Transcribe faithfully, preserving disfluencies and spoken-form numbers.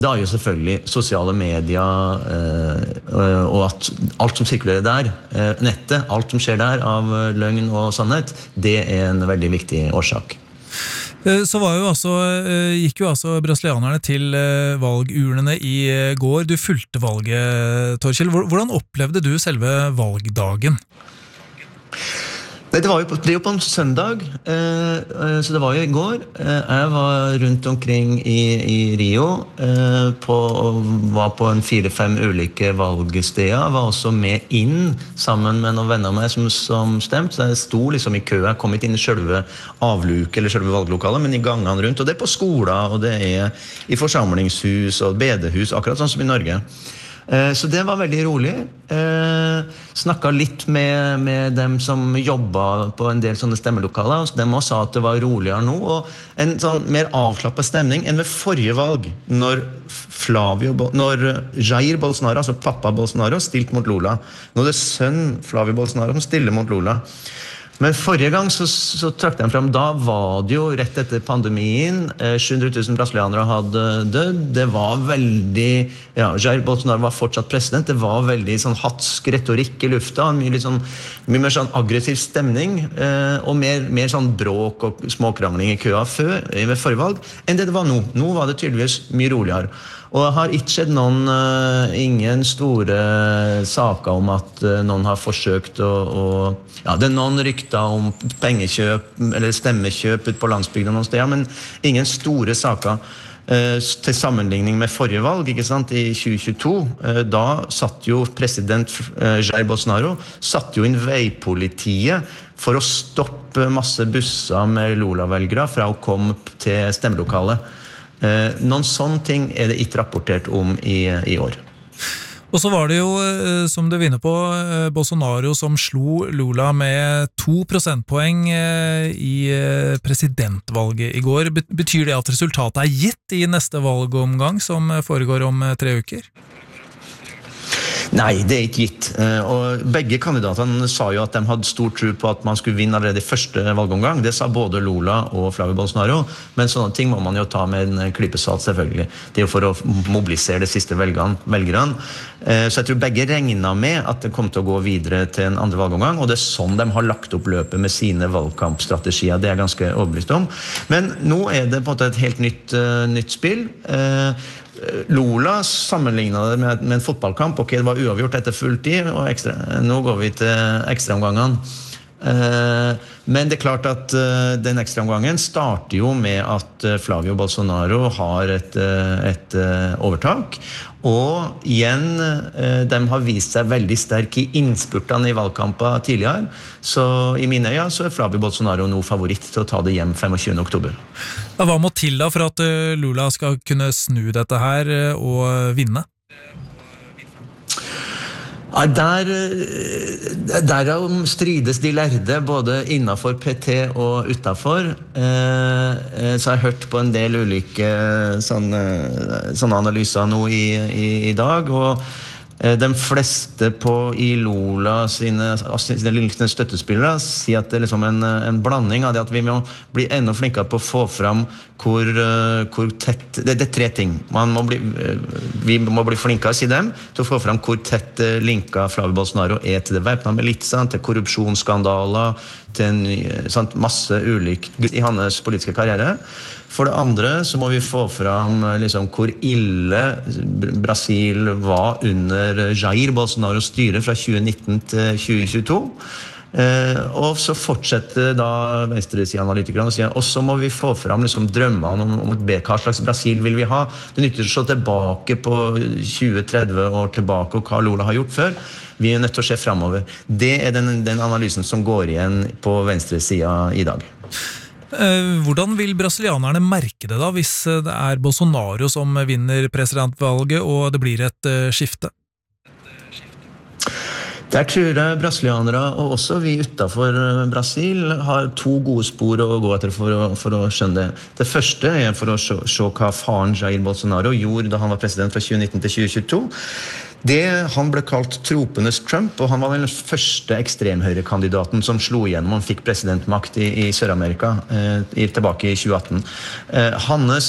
Det er jo selvfølgelig sosiale medier eh, og at alt som sirkulerer der, eh, nettet, alt som skjer der av løgn og sannhet, det er en veldig viktig årsak. Så var jo altså, gikk jo altså brasilianerne til valgurnene i går. Du fulgte valget, Torkjell. Hvordan opplevde du selve valgdagen? Det var jo på, det er jo på en søndag, eh, så det var jo i går. Eh, jeg var rundt omkring i, i Rio, eh, på, var på en fire-fem ulike valgsteder. Jeg var også med inn sammen med noen venner av meg som, som stemte. Så jeg sto liksom i kø. Jeg kom ikke inn i selve avluket eller selve valglokalet, men i gangene rundt. Og det er på skoler, og det er i forsamlingshus og bedehus, akkurat sånn som i Norge. Så det var veldig rolig. Snakket litt med, med dem som jobbet på en del sånne stemmelokaler, og de også sa at det var roligere nå, og en sånn mer avslappet stemning enn ved forrige valg, når, Flavio, når Jair Bolsonaro, altså pappa Bolsonaro, stilte mot Lula. Nå er det sønn Flavio Bolsonaro som stiller mot Lula. Men forrige gang så, så trakk de frem, da var det jo rett etter pandemien, sju hundre tusen brasilianere hadde dødd, det var veldig, ja, Jair Bolsonaro var fortsatt president, det var veldig sånn hatsk retorikk i lufta, mye, litt sånn, mye mer sånn aggressiv stemning, eh, og mer, mer sånn bråk og småkrangling i køa før, ved forrige valg, enn det det var nå. Nå var det tydeligvis mye roligere. Og det har ikke skjedd noen, uh, ingen store saker om at uh, noen har forsøkt å, å ja, det er noen rykter om pengekjøp eller stemmekjøp ut på landsbygden noen steder, men ingen store saker uh, til sammenligning med forrige valg, ikke sant, i tjue tjueto. Uh, da satt jo president uh, Jair Bolsonaro satt jo inn veipolitiet for å stoppe masse busser med Lula-velgere fra å komme til stemmelokalet. Eh, noen sånne ting er det ikke rapportert om i, i år. Og så var det jo, som du vinner på, Bolsonaro som slo Lula med to prosentpoeng i presidentvalget i går. Betyr det at resultatet er gitt i neste valgomgang som foregår om tre uker? Nei, det er ikke gitt. Og begge kandidatene sa jo at de hadde stor tro på at man skulle vinne allerede i første valgomgang. Det sa både Lula og Flavio Bolsonaro. Men sånne ting må man jo ta med en klypesalt, selvfølgelig. Det er jo for å mobilisere de siste velgerne. Så jeg tror begge regnet med at det kom til å gå videre til en andre valgomgang, og det er sånn de har lagt opp løpet med sine valgkampstrategier. Det er jeg ganske overbevist om. Men nå er det på en måte et helt nytt, uh, nytt spill. Uh, Lula sammenlignet det med, med en fotballkamp. Ok, det var uavgjort etter full tid, og ekstra. Nå går vi til ekstraomgangene. Eh, men det er klart at eh, den ekstraomgangen starter jo med at eh, Flavio Bolsonaro har et, eh, et eh, overtak. Og igjen, eh, de har vist seg veldig sterk i innspurtene i valgkampen tidligere. Så i mine øyne så er Flavio Bolsonaro nå favoritt til å ta det hjem tjuefem oktober. Ja, hva må til da for at Lula skal kunne snu dette her og vinne? Ja, der, der strides de lærde, både innenfor P T og utenfor. Eh, så jeg har hørt på en del ulike sånne, sånne analyser nå i, i, i dag, og de fleste på i Lula sine, sine støttespillere sier at det er liksom en, en blanding av det at vi må bli enda flinkere på å få fram hvor, hvor tett, det, det er tre ting. Man må bli, vi må bli flinkere, sier dem, til å få fram hvor tett linka Flavio Bolsonaro er til det væpnede militsen, til korrupsjonsskandaler, til en, sant, masse ulik i hans politiske karriere. For det andre så må vi få fram liksom, hvor ille Brasil var under Jair Bolsonaros styre fra tjue nitten til tjue tjueto. Eh, og så fortsetter da venstresiden-analytikerne og sier, og så må vi få fram liksom, drømmene om, om hva slags Brasil vil vi ha. Det nytter å se tilbake på tjue tretti år tilbake og hva Lula har gjort før. Vi er nødt til å se fremover. Det er den, den analysen som går igjen på venstresiden i dag. Hvordan vil brasilianerne merke det da, hvis det er Bolsonaro som vinner presidentvalget og det blir et skifte? Der tror jeg brasilianere, og også vi utenfor Brasil, har to gode spor å gå etter for å, for å skjønne det. Det første er for å se, se hva faren Jair Bolsonaro gjorde da han var president fra tjue nitten til tjue tjueto. Det, han ble kalt tropenes Trump, og han var den første ekstremhøyrekandidaten som slo igjennom. Han fikk presidentmakt i, i Sør-Amerika eh, tilbake i tjue atten. Eh, hans